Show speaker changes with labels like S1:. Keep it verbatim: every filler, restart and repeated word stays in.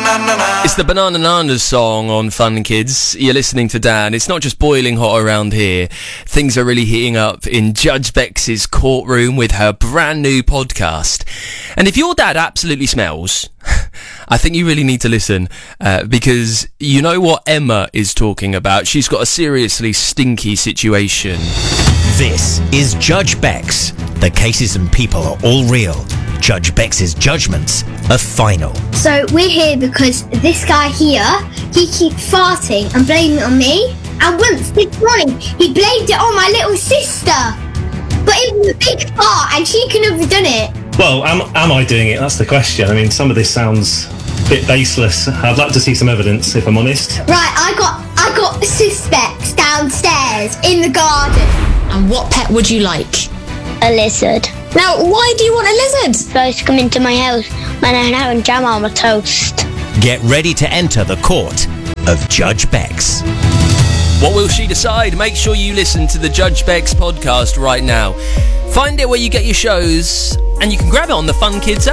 S1: It's the Banana Nanas song on Fun Kids. You're listening to Dan. It's not just boiling hot around here. Things are really heating up in Judge Becks's courtroom with her brand new podcast. And if your dad absolutely smells, I think you really need to listen, uh, because you know what Emma is talking about. She's got a seriously stinky situation.
S2: This is Judge Bex. The cases and people are all real. Judge Bex's judgments are final.
S3: So we're here because this guy here, he keeps farting and blaming it on me. And once this morning, he blamed it on my little sister. But it was a big fart and she couldn't have done it.
S4: Well, am, am I doing it? That's the question. I mean, some of this sounds a bit baseless. I'd like to see some evidence, if I'm honest.
S3: Right, I got I got suspects downstairs in the garden.
S5: And what pet would you like?
S3: A lizard.
S5: Now, why do you want a lizard?
S3: Supposed to come into my house when I'm having jam on my toast.
S2: Get ready to enter the court of Judge Bex.
S1: What will she decide? Make sure you listen to the Judge Bex podcast right now. Find it where you get your shows, and you can grab it on the Fun Kids app.